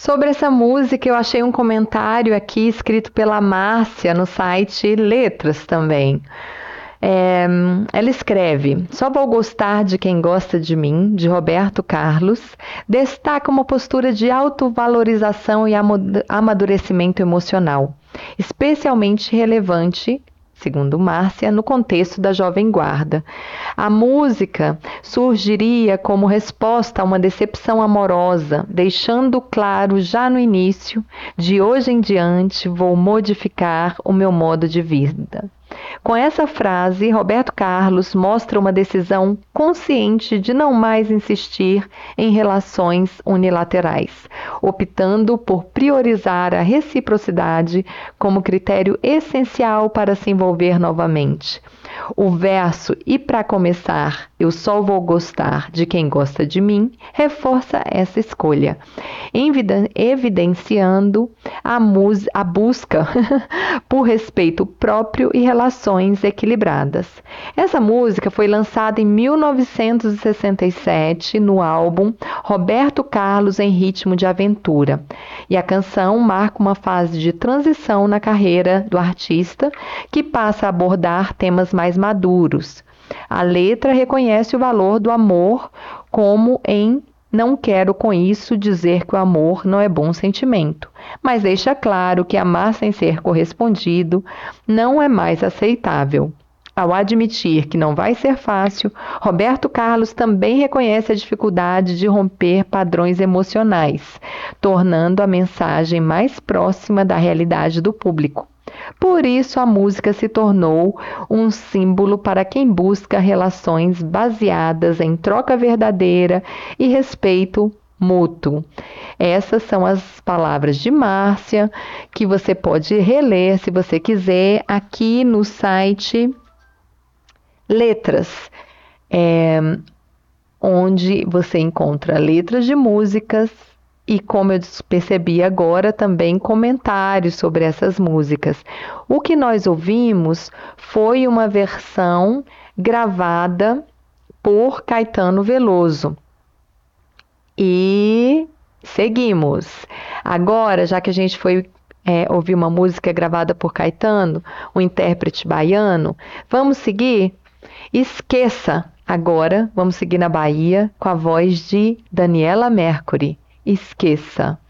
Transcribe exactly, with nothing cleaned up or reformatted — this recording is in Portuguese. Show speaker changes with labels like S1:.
S1: Sobre essa música, eu achei um comentário aqui escrito pela Márcia no site Letras também. É, ela escreve: Só vou gostar de quem gosta de mim, de Roberto Carlos. Destaca uma postura de autovalorização e amadurecimento emocional, especialmente relevante, segundo Márcia, no contexto da Jovem Guarda. A música surgiria como resposta a uma decepção amorosa, deixando claro já no início: de hoje em diante vou modificar o meu modo de vida. Com essa frase, Roberto Carlos mostra uma decisão consciente de não mais insistir em relações unilaterais, optando por priorizar a reciprocidade como critério essencial para se envolver novamente. O verso "E para começar, eu só vou gostar de quem gosta de mim" reforça essa escolha, evidenciando a, mus- a busca por respeito próprio e relações equilibradas. Essa música foi lançada em mil novecentos e sessenta e sete no álbum Roberto Carlos em Ritmo de Aventura, e a canção marca uma fase de transição na carreira do artista, que passa a abordar temas mais maduros. A letra reconhece o valor do amor, como em "Não quero com isso dizer que o amor não é bom sentimento", mas deixa claro que amar sem ser correspondido não é mais aceitável. Ao admitir que não vai ser fácil, Roberto Carlos também reconhece a dificuldade de romper padrões emocionais, tornando a mensagem mais próxima da realidade do público. Por isso, a música se tornou um símbolo para quem busca relações baseadas em troca verdadeira e respeito mútuo. Essas são as palavras de Márcia, que você pode reler, se você quiser, aqui no site Letras, é, onde você encontra letras de músicas e, como eu percebi agora, também comentários sobre essas músicas. O que nós ouvimos foi uma versão gravada por Caetano Veloso. E seguimos. Agora, já que a gente foi é, ouvir uma música gravada por Caetano, um intérprete baiano, vamos seguir? Esqueça. Agora, vamos seguir na Bahia com a voz de Daniela Mercury. Esqueça.